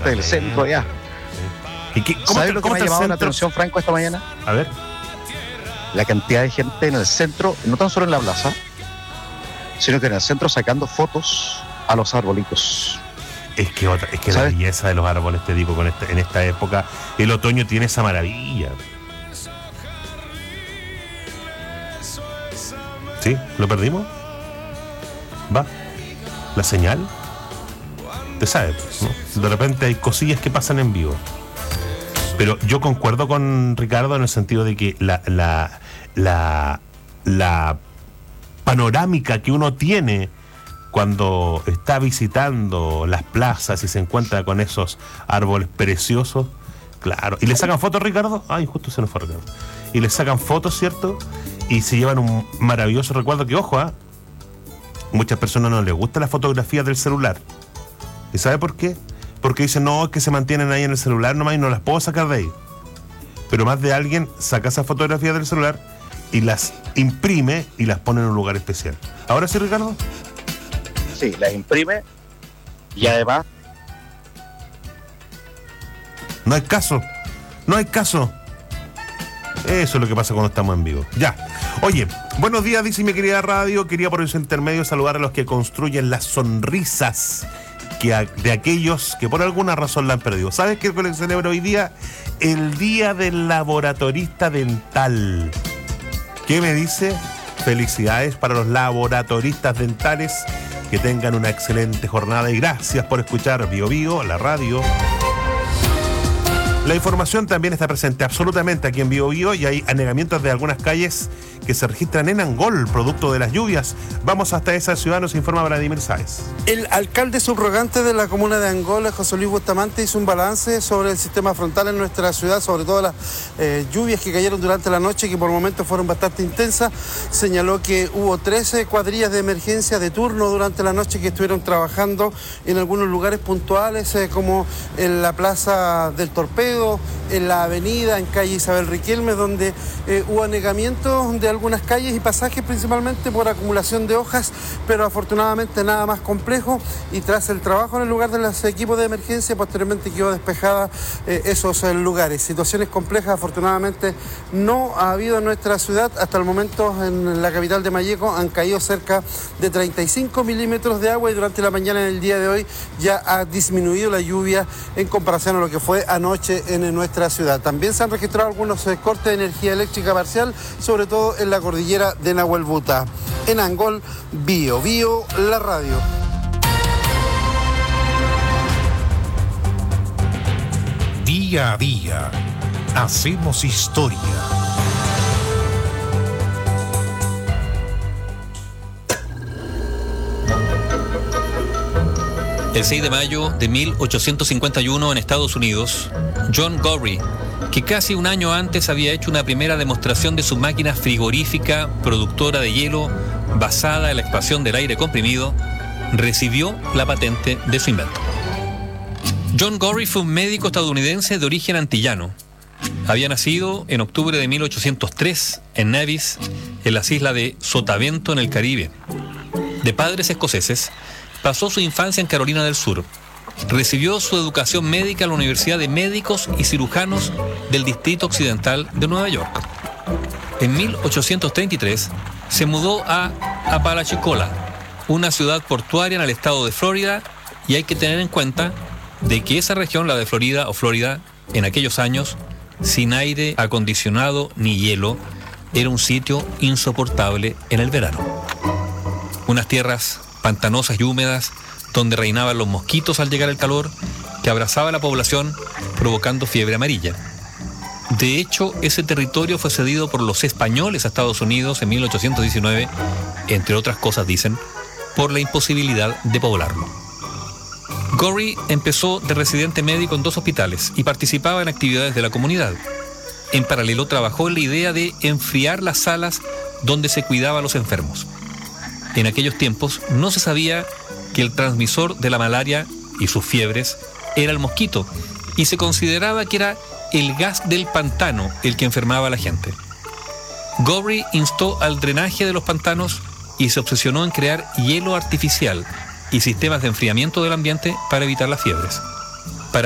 parte del centro allá. ¿Sabes lo que me ha llamado la atención, Franco, esta mañana? A ver. La cantidad de gente en el centro, no tan solo en la plaza, sino que en el centro sacando fotos a los arbolitos. Es que la belleza de los árboles, te digo, en esta época, el otoño tiene esa maravilla. ¿Sí? ¿Lo perdimos? ¿Va? ¿La señal? Te sabes, ¿no? De repente hay cosillas que pasan en vivo. Pero yo concuerdo con Ricardo en el sentido de que la panorámica que uno tiene cuando está visitando las plazas y se encuentra con esos árboles preciosos, claro. ¿Y le sacan fotos, Ricardo? Ay, justo se nos fue Ricardo. Y le sacan fotos, ¿cierto? Y se llevan un maravilloso recuerdo que, ojo, muchas personas no les gusta la fotografía del celular. ¿Y sabe por qué? Porque dicen, no, es que se mantienen ahí en el celular nomás y no las puedo sacar de ahí. Pero más de alguien saca esas fotografías del celular y las imprime y las pone en un lugar especial. ¿Ahora sí, Ricardo? Sí, las imprime y además... No hay caso. Eso es lo que pasa cuando estamos en vivo. Ya. Oye, buenos días, dice mi querida radio. Quería por ese intermedio saludar a los que construyen las sonrisas de aquellos que por alguna razón la han perdido. ¿Sabes qué se celebra hoy día? El Día del Laboratorista Dental. ¿Qué me dice? Felicidades para los laboratoristas dentales. Que tengan una excelente jornada y gracias por escuchar Bio Bio, la radio. La información también está presente absolutamente aquí en Bio Bio y hay anegamientos de algunas calles que se registran en Angol, producto de las lluvias. Vamos hasta esa ciudad, nos informa Vladimir Sáez. El alcalde subrogante de la comuna de Angol, José Luis Bustamante, hizo un balance sobre el sistema frontal en nuestra ciudad, sobre todo las lluvias que cayeron durante la noche, que por momentos fueron bastante intensas. Señaló que hubo 13 cuadrillas de emergencia de turno durante la noche que estuvieron trabajando en algunos lugares puntuales, como en la Plaza del Torpedo, en la avenida, en calle Isabel Riquelme, donde hubo anegamientos de algunas calles y pasajes, principalmente por acumulación de hojas, pero afortunadamente nada más complejo, y tras el trabajo en el lugar de los equipos de emergencia, posteriormente quedó despejada esos lugares. Situaciones complejas afortunadamente no ha habido en nuestra ciudad. Hasta el momento en la capital de Malleco han caído cerca de 35 milímetros de agua y durante la mañana en el día de hoy ya ha disminuido la lluvia en comparación a lo que fue anoche en nuestra ciudad. También se han registrado algunos cortes de energía eléctrica parcial, sobre todo en la cordillera de Nahuelbuta. En Angol, Bio Bio, la radio. Día a día, hacemos historia. El 6 de mayo de 1851 en Estados Unidos, John Gorrie, que casi un año antes había hecho una primera demostración de su máquina frigorífica productora de hielo basada en la expansión del aire comprimido, recibió la patente de su invento. John Gorrie fue un médico estadounidense de origen antillano. Había nacido en octubre de 1803 en Nevis, en las islas de Sotavento, en el Caribe. De padres escoceses, pasó su infancia en Carolina del Sur. Recibió su educación médica en la Universidad de Médicos y Cirujanos del Distrito Occidental de Nueva York. En 1833 se mudó a Apalachicola, una ciudad portuaria en el estado de Florida, y hay que tener en cuenta de que esa región, la de Florida o Florida, en aquellos años, sin aire acondicionado ni hielo, era un sitio insoportable en el verano. Unas tierras pantanosas y húmedas, donde reinaban los mosquitos al llegar el calor, que abrazaba a la población, provocando fiebre amarilla. De hecho, ese territorio fue cedido por los españoles a Estados Unidos en 1819, entre otras cosas dicen, por la imposibilidad de poblarlo. Gorrie empezó de residente médico en 2 hospitales y participaba en actividades de la comunidad. En paralelo trabajó en la idea de enfriar las salas donde se cuidaba a los enfermos. En aquellos tiempos no se sabía que el transmisor de la malaria y sus fiebres era el mosquito, y se consideraba que era el gas del pantano el que enfermaba a la gente. Gorrie instó al drenaje de los pantanos y se obsesionó en crear hielo artificial y sistemas de enfriamiento del ambiente para evitar las fiebres.